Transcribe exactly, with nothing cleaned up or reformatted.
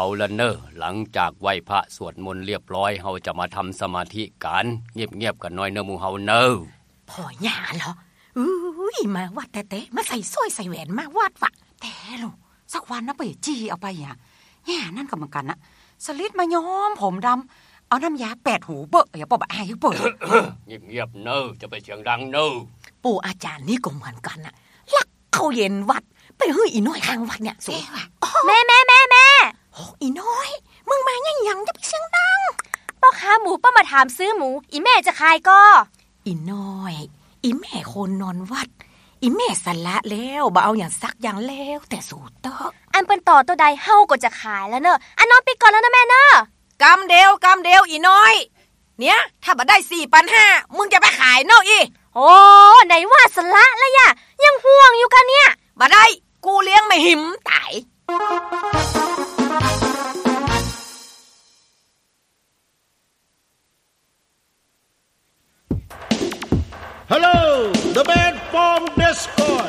ละเนอะหลังจากไหว้พระสวดมนต์เรียบร้อยเฮาจะมาทำสมาธิกันเงียบๆกันหน่อยเนอะหมู่เฮาเนอะพ่อหญ้าเหรออุ้ยมาวัดแต่ๆมาใส่สร้อยใส่แหวนมาวัดวะแต่ลูกสักวันนะไปจี้เอาไปอ่ะแย่นั่นก็เหมือนกันนะสลิดมาย้อมผมดำเอาน้ำยาแปดหูเบอะอย่าปอบอายเปิดเงียบๆเนอะจะไปเสียงดังเนอะปู่อาจารย์นี่ก็เหมือนกันน่ะลักเข้าเย็นวัดไปเฮ้ยอีน้อยข้างวัดเนี่ยสูแม่แม่แม่แม่โอ้อีน้อยมึงมายังยังจะไปเสียงดังพ่อค้าหมูป้ามาถามซื้อหมูอีแม่จะขายก็อีน้อยอีแม่คนนอนวัดอีแม่สละแล้วบ่เอาอย่างซักอย่างแล้วแต่สูตรเตอะอันเป็นต่อตัวใดเฮาก็จะขายแล้วเนอะอันน้องไปก่อนแล้วนะแม่เนอะกำเดียวกำเดียวอีน้อยเนี่ยถ้าบ่ได้สี่พันห้ามึงจะไปขายเนาะอีโอ้ไหนว่าสละแล้วย่ะยังห่วงอยู่กันเนี่ยบ่ได้กูเลี้ยงไม่หิมตายฮัลโหล